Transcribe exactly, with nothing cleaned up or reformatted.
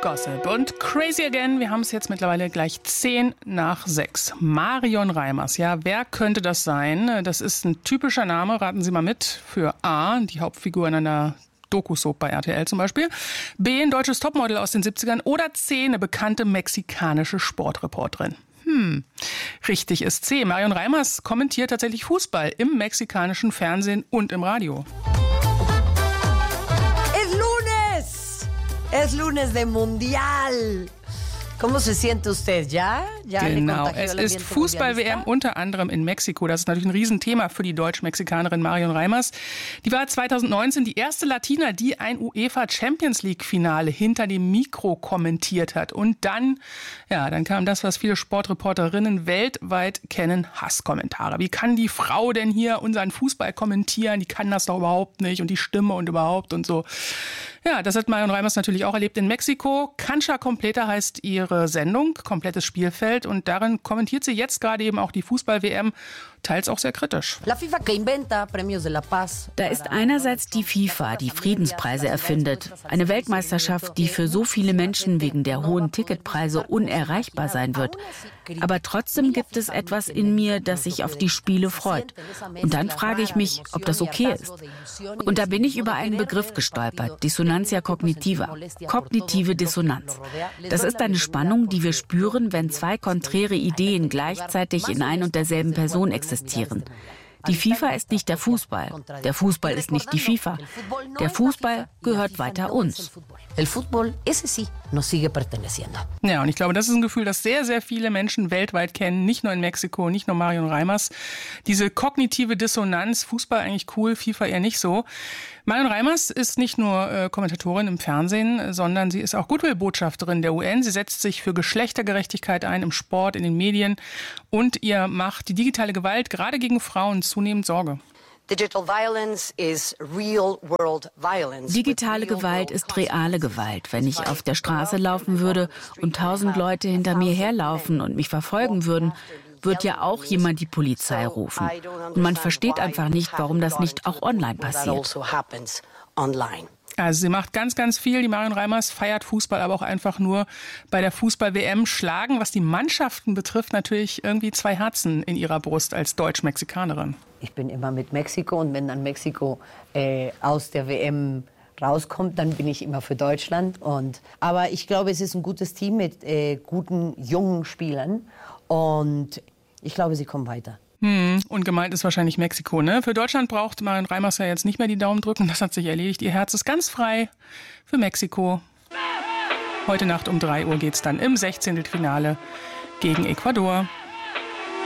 Gossip und Crazy Again. Wir haben es jetzt mittlerweile gleich zehn nach sechs. Marion Reimers, ja, wer könnte das sein? Das ist ein typischer Name, raten Sie mal mit, für A, die Hauptfigur in einer Doku-Soap bei R T L zum Beispiel, B, ein deutsches Topmodel aus den siebzigern oder C, eine bekannte mexikanische Sportreporterin. Hm, richtig ist C. Marion Reimers kommentiert tatsächlich Fußball im mexikanischen Fernsehen und im Radio. Es lunes de Mundial. ¿Cómo se siente usted? ¿Ya? ¿Ya genau, es ist Fußball-W M unter anderem in Mexiko. Das ist natürlich ein Riesenthema für die Deutsch-Mexikanerin Marion Reimers. Die war zweitausendneunzehn die erste Latina, die ein UEFA Champions League-Finale hinter dem Mikro kommentiert hat. Und dann, ja, dann kam das, was viele Sportreporterinnen weltweit kennen, Hasskommentare. Wie kann die Frau denn hier unseren Fußball kommentieren? Die kann das doch überhaupt nicht. Und die Stimme und überhaupt und so. Ja, das hat Marion Reimers natürlich auch erlebt in Mexiko. Cancha Completa heißt ihre Sendung, komplettes Spielfeld. Und darin kommentiert sie jetzt gerade eben auch die Fußball-W M, teils auch sehr kritisch. Da ist einerseits die FIFA, die Friedenspreise erfindet. Eine Weltmeisterschaft, die für so viele Menschen wegen der hohen Ticketpreise unerreichbar sein wird. Aber trotzdem gibt es etwas in mir, das sich auf die Spiele freut. Und dann frage ich mich, ob das okay ist. Und da bin ich über einen Begriff gestolpert, Dissonantia cognitiva, kognitive Dissonanz. Das ist eine Spannung, die wir spüren, wenn zwei konträre Ideen gleichzeitig in ein und derselben Person existieren. Die FIFA ist nicht der Fußball. Der Fußball ist nicht die FIFA. Der Fußball gehört weiter uns. Ja, und ich glaube, das ist ein Gefühl, das sehr, sehr viele Menschen weltweit kennen. Nicht nur in Mexiko, nicht nur Marion Reimers. Diese kognitive Dissonanz, Fußball eigentlich cool, FIFA eher nicht so. Marion Reimers ist nicht nur äh, Kommentatorin im Fernsehen, sondern sie ist auch Goodwill-Botschafterin der U N. Sie setzt sich für Geschlechtergerechtigkeit ein im Sport, in den Medien. Und ihr macht die digitale Gewalt gerade gegen Frauen zunehmend Sorge. Digitale Gewalt ist reale Gewalt. Wenn ich auf der Straße laufen würde und tausend Leute hinter mir herlaufen und mich verfolgen würden, wird ja auch jemand die Polizei rufen. Und man versteht einfach nicht, warum das nicht auch online passiert. Also sie macht ganz, ganz viel. Die Marion Reimers feiert Fußball, aber auch einfach nur bei der Fußball-W M schlagen. Was die Mannschaften betrifft, natürlich irgendwie zwei Herzen in ihrer Brust als Deutsch-Mexikanerin. Ich bin immer mit Mexiko und wenn dann Mexiko äh, aus der W M rauskommt, dann bin ich immer für Deutschland. Und, aber ich glaube, es ist ein gutes Team mit äh, guten, jungen Spielern und ich glaube, sie kommen weiter. Hm, und gemeint ist wahrscheinlich Mexiko, ne? Für Deutschland braucht Marion Reimers ja jetzt nicht mehr die Daumen drücken, das hat sich erledigt. Ihr Herz ist ganz frei für Mexiko. Heute Nacht um drei Uhr geht's dann im sechzehnten Finale gegen Ecuador.